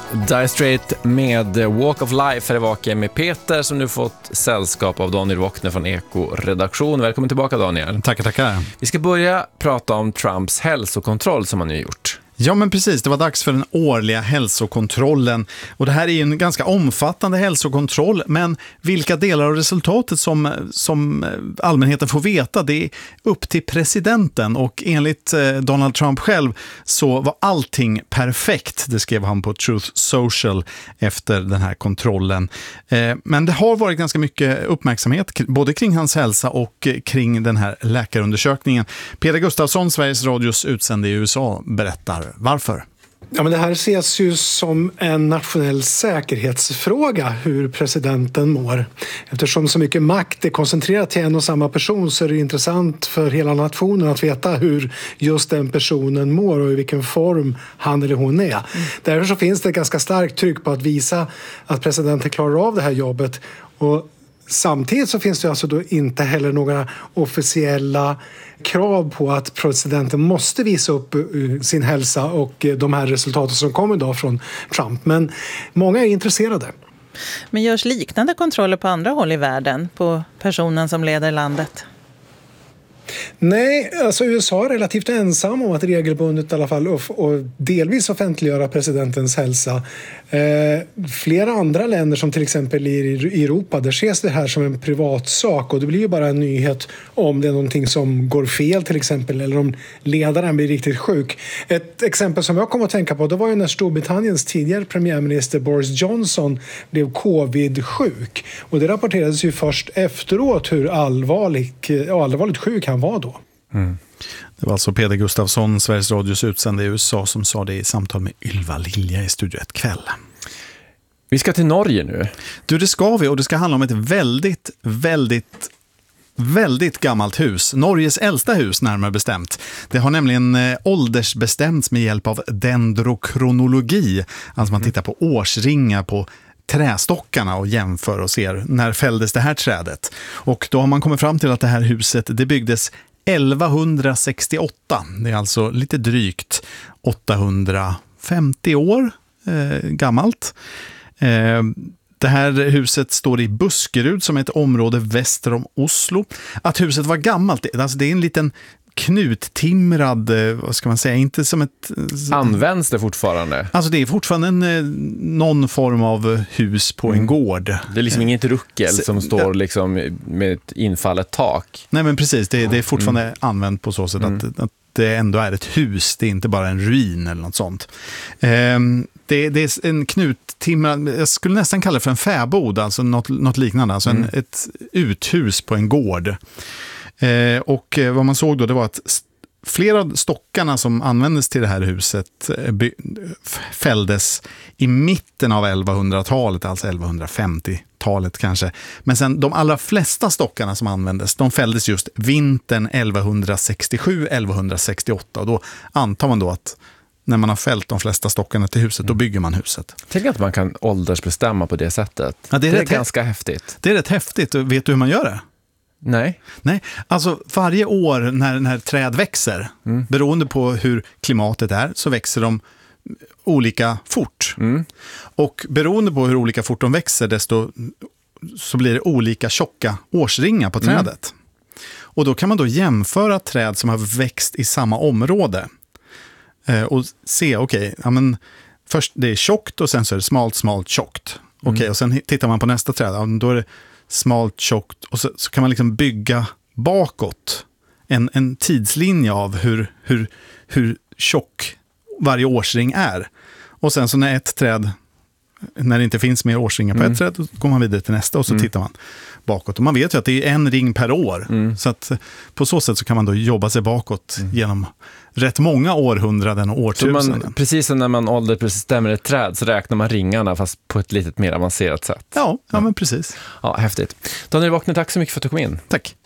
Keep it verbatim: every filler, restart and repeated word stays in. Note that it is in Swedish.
Dire Straits med Walk of Life är det vaken med Peter som nu fått sällskap av Daniel Wockner från Eko-redaktion. Välkommen tillbaka Daniel. Tackar, tackar. Vi ska börja prata om Trumps hälsokontroll som han nu gjort. Ja men precis, det var dags för den årliga hälsokontrollen och det här är ju en ganska omfattande hälsokontroll, men vilka delar av resultatet som, som allmänheten får veta, det är upp till presidenten, och enligt Donald Trump själv så var allting perfekt, det skrev han på Truth Social efter den här kontrollen. Men det har varit ganska mycket uppmärksamhet både kring hans hälsa och kring den här läkarundersökningen. Peter Gustafsson, Sveriges Radios utsände i U S A, berättar varför. Ja, men det här ses ju som en nationell säkerhetsfråga hur presidenten mår. Eftersom så mycket makt är koncentrerat till en och samma person så är det intressant för hela nationen att veta hur just den personen mår och i vilken form han eller hon är. Mm. Därför så finns det ett ganska starkt tryck på att visa att presidenten klarar av det här jobbet, och samtidigt så finns det alltså då inte heller några officiella krav på att presidenten måste visa upp sin hälsa och de här resultaten som kommer idag från Trump. Men många är intresserade. Men görs liknande kontroller på andra håll i världen på personen som leder landet? Nej, alltså U S A är relativt ensam om att regelbundet i alla fall och, och delvis offentliggöra presidentens hälsa. Eh, flera andra länder som till exempel i Europa, där ses det här som en privat sak, och det blir ju bara en nyhet om det är någonting som går fel till exempel, eller om ledaren blir riktigt sjuk. Ett exempel som jag kom att tänka på, det var ju när Storbritanniens tidigare premiärminister Boris Johnson blev covid-sjuk, och det rapporterades ju först efteråt hur allvarligt, allvarligt sjuk han var då. Mm. Det var alltså Peter Gustafsson, Sveriges Radios utsände i U S A, som sa det i samtal med Ylva Lilja i Studio ett kväll. Vi ska till Norge nu. Du, det ska vi, och det ska handla om ett väldigt, väldigt väldigt gammalt hus. Norges äldsta hus närmare bestämt. Det har nämligen eh, åldersbestämts med hjälp av dendrokronologi. Alltså man tittar på årsringar på trästockarna och jämför och ser när fälldes det här trädet. Och då har man kommit fram till att det här huset, det byggdes elva sextioåtta. Det är alltså lite drygt åttahundrafemtio år eh, gammalt. Eh, det här huset står i Buskerud som är ett område väster om Oslo. Att huset var gammalt, alltså det är en liten knuttimrad, vad ska man säga, inte som ett... Används det fortfarande? Alltså det är fortfarande en, någon form av hus på mm. en gård. Det är liksom inget ruckel som står liksom med ett infallet tak. Nej men precis, det, det är fortfarande mm. använt på så sätt mm. att, att det ändå är ett hus, det är inte bara en ruin eller något sånt. Ehm, det, det är en knuttimrad, jag skulle nästan kalla det för en fäbod, alltså något, något liknande, alltså mm. en, ett uthus på en gård. Eh, och eh, vad man såg då, det var att st- flera av stockarna som användes till det här huset eh, by- fälldes i mitten av elvahundratalet, alltså elvahundrafemtiotalet kanske. Men sen de allra flesta stockarna som användes, de fälldes just vintern elvahundrasextiosju elvahundrasextioåtta, och då antar man då att när man har fällt de flesta stockarna till huset, då bygger man huset. Tänk att man kan åldersbestämma på det sättet. Ja, det är, det är rätt ganska häftigt. Det är rätt häftigt. Vet du hur man gör det? Nej. Nej, alltså varje år när, när träd växer, mm. beroende på hur klimatet är, så växer de olika fort. Mm. Och beroende på hur olika fort de växer, desto så blir det olika tjocka årsringar på trädet. Mm. Och då kan man då jämföra träd som har växt i samma område eh, och se, okej, okay, ja men först det är tjockt och sen så är det smalt, smalt, tjockt. Okej, okay, mm. och sen tittar man på nästa träd, ja, då är det smalt, tjockt, och så, så kan man liksom bygga bakåt en, en tidslinje av hur, hur, hur tjock varje årsring är. Och sen så när ett träd, när det inte finns mer årsringar på mm. ett träd, då går man vidare till nästa och så mm. tittar man bakåt. Och man vet ju att det är en ring per år. Mm. Så att på så sätt så kan man då jobba sig bakåt mm. genom rätt många århundraden och årtusenden. Man, precis som när man åldersbestämmer ett träd så räknar man ringarna fast på ett lite mer avancerat sätt. Ja, ja, ja. men precis. Ja, häftigt. Daniel Wockner, tack så mycket för att du kom in. Tack.